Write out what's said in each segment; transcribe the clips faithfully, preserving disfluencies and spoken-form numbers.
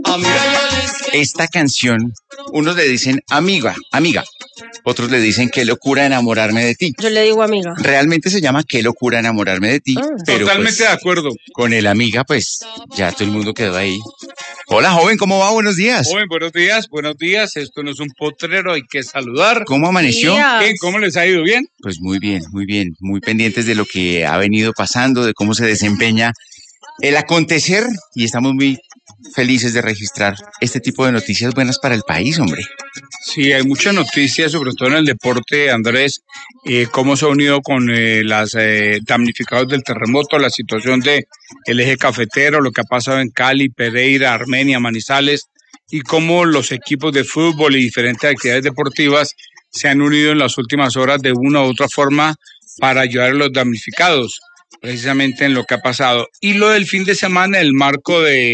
Esta canción, unos le dicen amiga, amiga, otros le dicen qué locura enamorarme de ti. Yo le digo amiga. Realmente se llama qué locura enamorarme de ti. Ah. Pero Totalmente pues, de acuerdo. con el amiga, pues ya todo el mundo quedó ahí. Hola, joven, ¿cómo va? Buenos días. Joven, buenos días, buenos días. Esto no es un potrero, hay que saludar. ¿Cómo amaneció? Días. ¿Qué? ¿Cómo les ha ido? ¿Bien? Pues muy bien, muy bien. Muy pendientes de lo que ha venido pasando, de cómo se desempeña el acontecer. Y estamos muy felices de registrar este tipo de noticias buenas para el país, hombre. Sí, hay muchas noticias, sobre todo en el deporte, Andrés, eh, cómo se ha unido con eh, las eh, damnificados del terremoto, la situación de el eje cafetero, lo que ha pasado en Cali, Pereira, Armenia, Manizales, y cómo los equipos de fútbol y diferentes actividades deportivas se han unido en las últimas horas de una u otra forma para ayudar a los damnificados, precisamente en lo que ha pasado. Y lo del fin de semana, el marco de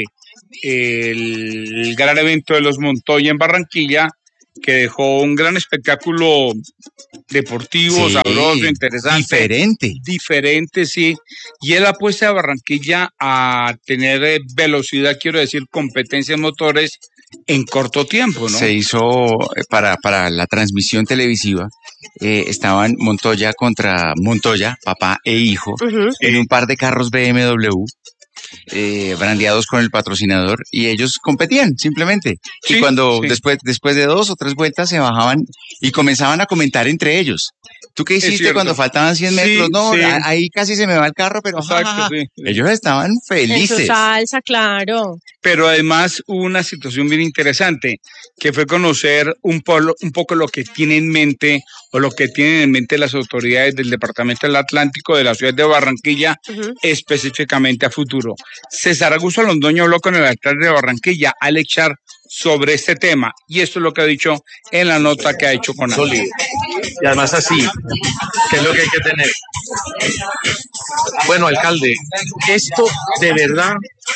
el gran evento de los Montoya en Barranquilla, que dejó un gran espectáculo deportivo, Sí, sabroso, interesante. Diferente. Diferente, sí. Y él apuesta a Barranquilla a tener eh, velocidad, quiero decir, competencia en motores en corto tiempo, ¿no? Se hizo eh, para, para la transmisión televisiva, eh, estaban Montoya contra Montoya, papá e hijo, Uh-huh. en un par de carros B M W, eh, brandeados con el patrocinador, y ellos competían simplemente. Sí, y cuando sí. después, después de dos o tres vueltas se bajaban y comenzaban a comentar entre ellos. ¿Tú qué hiciste cierto. cuando faltaban cien metros? Sí, no, sí. a- ahí casi se me va el carro, pero ja, Exacto, ja, ja. sí. Ellos estaban En su felices. salsa, claro. Pero además hubo una situación bien interesante, que fue conocer un, polo, un poco lo que tiene en mente o lo que tienen en mente las autoridades del Departamento del Atlántico de la ciudad de Barranquilla, Uh-huh. específicamente a futuro. César Augusto Londoño habló con el alcalde de Barranquilla, Alex Char, sobre este tema, y esto es lo que ha dicho en la nota que ha hecho con Alex. Sólido. Y además así, que es lo que hay que tener. Bueno, alcalde, esto de verdad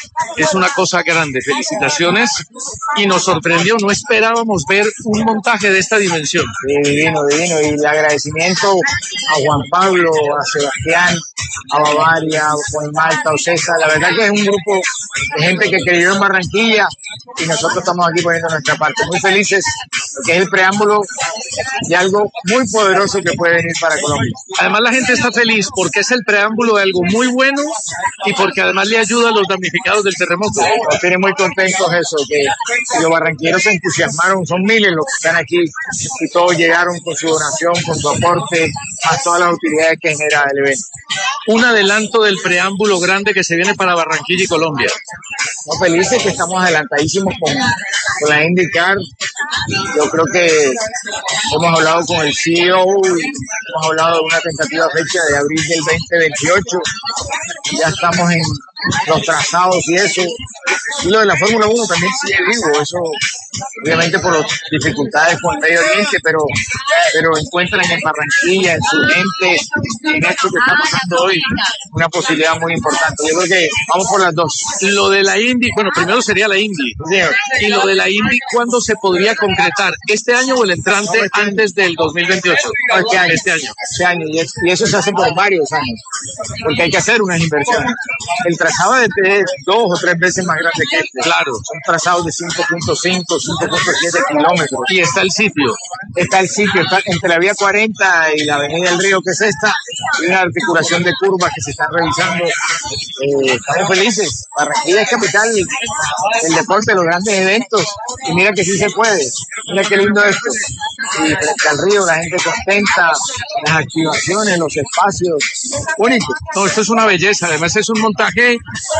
es una cosa grande. Felicitaciones. Y nos sorprendió, no esperábamos ver un montaje de esta dimensión. Sí, divino, divino. Y el agradecimiento a Juan Pablo, a Sebastián, a Bavaria, a Juan Malta, a Ocesa. La verdad que es un grupo de gente que creyó en Barranquilla y nosotros estamos aquí poniendo nuestra parte. Muy felices, porque es el preámbulo de algo muy poderoso que puede venir para Colombia. Además la gente está feliz porque es el preámbulo de algo muy bueno y porque además le ayuda a los damnificados del terremoto. Nos tiene muy contentos eso, que los barranquilleros se entusiasmaron, son miles los que están aquí y todos llegaron con su donación, con su aporte, más todas las utilidades que genera el evento. Un adelanto del preámbulo grande que se viene para Barranquilla y Colombia. Estamos felices que estamos adelantadísimos con, con la IndyCar. Yo creo que hemos hablado con el C E O y hemos hablado de una tentativa fecha de abril del veinte veintiocho. Ya estamos en los trazados y eso. Y lo de la Fórmula uno también sigue vivo. Eso, obviamente, por las dificultades con el Medio Oriente, pero, pero encuentran en Barranquilla, en su gente, en esto que está pasando hoy, una posibilidad muy importante. Yo creo que vamos por las dos. Lo de la Indy, bueno, primero sería la Indy. Y lo de la Indy, ¿cuándo se podría concretar? ¿Este año o el entrante No, este antes del dos mil veintiocho? No, este año. Este año. Este año. Y, es- y eso se hace por varios años, porque hay que hacer unas inversiones. El trazado de T es dos o tres veces más grande que este. Claro. Son trazados de cinco punto cinco, cinco punto siete kilómetros. Y está el sitio. Está el sitio, está entre la vía cuarenta y la avenida del Río, que es esta, y una articulación de curvas que se están revisando. Eh, estamos felices. Barranquilla es capital del deporte, los grandes eventos, y mira que sí se puede. Mira qué lindo esto. Y frente al río, la gente contenta, las activaciones, los espacios, únicos. No, esto es una belleza. Además es un montaje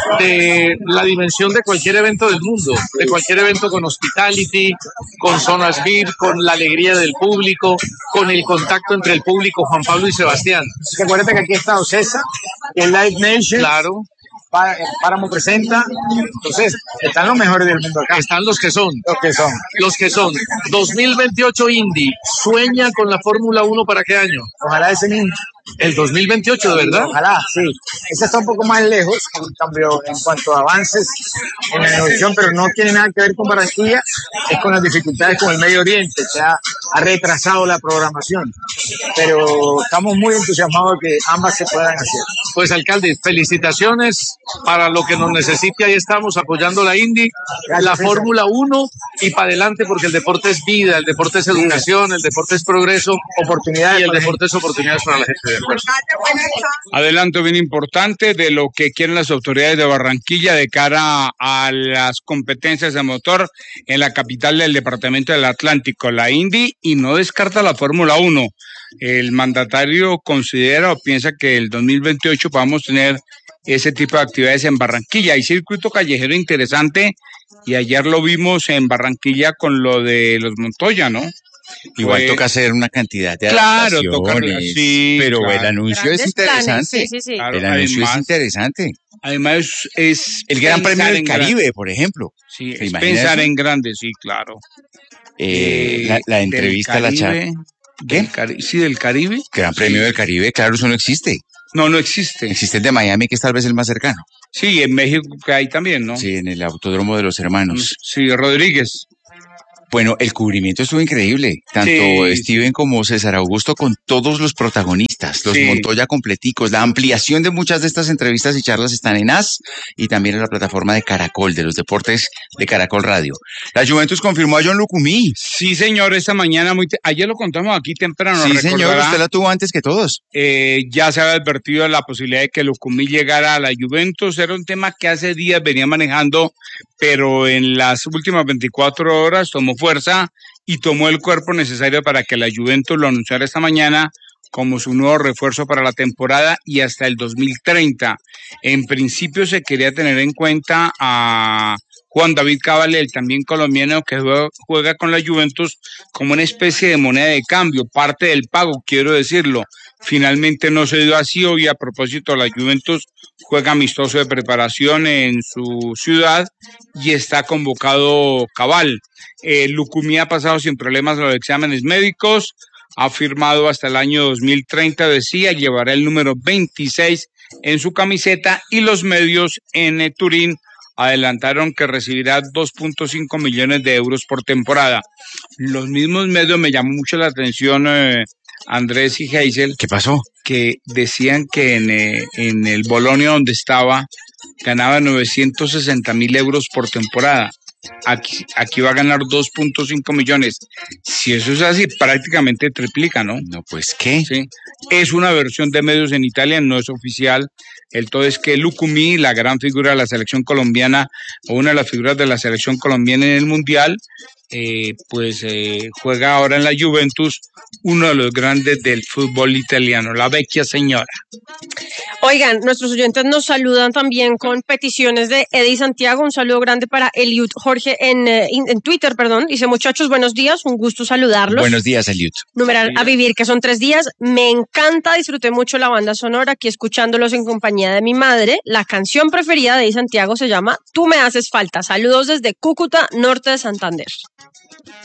de la dimensión de cualquier evento del mundo, de cualquier evento con hospitality, con zonas V I P, con la alegría del público, con el contacto entre el público, Juan Pablo y Sebastián. Así que acuérdate que aquí está Ocesa, que es Live Nation, Claro, Pá- Páramo presenta, entonces están los mejores del mundo acá, están los que son. los que son. Los que son. dos mil veintiocho Indy, ¿sueña con la Fórmula uno para qué año? Ojalá ese mismo. El dos mil veintiocho, ¿de verdad? Ojalá, sí. Ese está un poco más lejos, en cambio, en cuanto a avances en la negociación, pero no tiene nada que ver con Barranquilla, es con las dificultades con el Medio Oriente, que ha, ha retrasado la programación. pero estamos muy entusiasmados de que ambas se puedan hacer. Pues alcalde, felicitaciones para lo que nos necesite, ahí estamos apoyando la Indy, Gracias, la César. Fórmula uno y para adelante porque el deporte es vida, el deporte es educación, el deporte es progreso Oportunidades y el para la deporte es oportunidades para la gente. De acuerdo. Adelanto bien importante de lo que quieren las autoridades de Barranquilla de cara a las competencias de motor en la capital del departamento del Atlántico, la Indy, y no descarta la Fórmula uno. El mandatario considera o piensa que el dos mil veintiocho vamos a tener ese tipo de actividades en Barranquilla. Hay circuito callejero interesante y ayer lo vimos en Barranquilla con lo de los Montoya, ¿no? Igual Fue- toca hacer una cantidad de Claro, adaptaciones, toca- sí, pero claro. el anuncio Grandes es interesante. planes, sí, sí, sí. Claro, El anuncio además- es interesante. Además es El Gran Premio pensar del en Caribe, grande. por ejemplo. Sí, ¿Se es imagina pensar eso? en grande, sí, claro. Eh, Eh, la, la del entrevista, la charla. Caribe, ¿Qué? del Cari- sí, del Caribe. Gran Premio Sí. del Caribe, claro, eso no existe. No, no existe. Existe el de Miami, que es tal vez el más cercano. Sí, en México que hay también, ¿no? Sí, en el Autódromo de los Hermanos. Sí, Rodríguez. Bueno, el cubrimiento estuvo increíble. Tanto Sí, Steven como César Augusto con todos los protagonistas, los Sí. Montoya completicos. La ampliación de muchas de estas entrevistas y charlas están en A S y también en la plataforma de Caracol, de los deportes de Caracol Radio. La Juventus confirmó a John Lucumí. Sí, señor, esta mañana, muy te- ayer lo contamos aquí temprano, Sí, señor, recordará. usted la tuvo antes que todos. Eh, ya se había advertido de la posibilidad de que Lucumí llegara a la Juventus. Era un tema que hace días venía manejando, pero en las últimas veinticuatro horas tomó fuerza y tomó el cuerpo necesario para que la Juventus lo anunciara esta mañana como su nuevo refuerzo para la temporada y hasta el dos mil treinta. En principio se quería tener en cuenta a Juan David Cabal, el también colombiano que juega, juega con la Juventus como una especie de moneda de cambio, parte del pago, quiero decirlo. Finalmente no se dio así, hoy a propósito la Juventus juega amistoso de preparación en su ciudad y está convocado Cabal. Eh, Lucumí ha pasado sin problemas los exámenes médicos, ha firmado hasta el año dos mil treinta, decía, llevará el número veintiséis en su camiseta y los medios en eh, Turín adelantaron que recibirá dos punto cinco millones de euros por temporada. Los mismos medios me llamó mucho la atención, eh, Andrés y Geisel, ¿Qué pasó? que decían que en, eh, en el Bolonia donde estaba ganaba novecientos sesenta mil euros por temporada. Aquí, aquí va a ganar dos punto cinco millones. Si eso es así, prácticamente triplica, ¿no? No, pues, ¿qué? Sí. Es una versión de medios en Italia, no es oficial. El todo es que Lucumí, la gran figura de la selección colombiana, o una de las figuras de la selección colombiana en el Mundial, eh, pues eh, juega ahora en la Juventus, uno de los grandes del fútbol italiano, la vecchia señora. Oigan, nuestros oyentes nos saludan también con peticiones de Eddie Santiago. Un saludo grande para Eliud Jorge en, eh, en Twitter, perdón. Dice, muchachos, buenos días, un gusto saludarlos. Buenos días, Eliud. Numeral a vivir, que son tres días. Me encanta, disfruté mucho la banda sonora aquí escuchándolos en compañía de mi madre. La canción preferida de Eddie Santiago se llama Tú me haces falta. Saludos desde Cúcuta, norte de Santander.